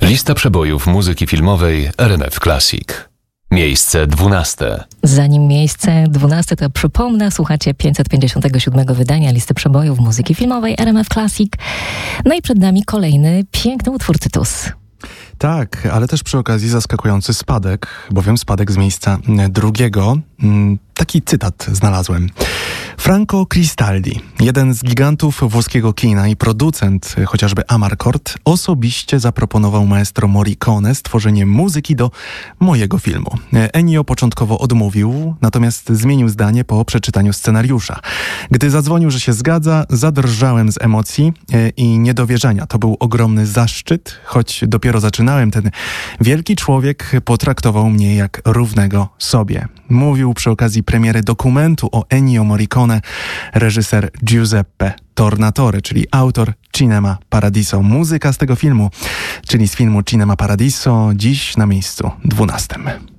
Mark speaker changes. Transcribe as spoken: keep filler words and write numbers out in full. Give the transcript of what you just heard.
Speaker 1: Lista przebojów muzyki filmowej R M F Classic. Miejsce dwunaste.
Speaker 2: Zanim miejsce dwunaste, to przypomnę, słuchacie pięćset pięćdziesiątego siódmego wydania listy przebojów muzyki filmowej R M F Classic. No i przed nami kolejny piękny utwór Tytus.
Speaker 3: Tak, ale też przy okazji zaskakujący spadek, bowiem spadek z miejsca drugiego. Taki cytat znalazłem. Franco Cristaldi, jeden z gigantów włoskiego kina i producent chociażby Amarcord, osobiście zaproponował maestro Morricone stworzenie muzyki do mojego filmu. Ennio początkowo odmówił, natomiast zmienił zdanie po przeczytaniu scenariusza. Gdy zadzwonił, że się zgadza, zadrżałem z emocji i niedowierzania. To był ogromny zaszczyt, choć dopiero zaczynałem, ten wielki człowiek potraktował mnie jak równego sobie. Mówił przy okazji premiery dokumentu o Ennio Morricone reżyser Giuseppe Tornatore, czyli autor Cinema Paradiso. Muzyka z tego filmu, czyli z filmu Cinema Paradiso, dziś na miejscu dwunastym.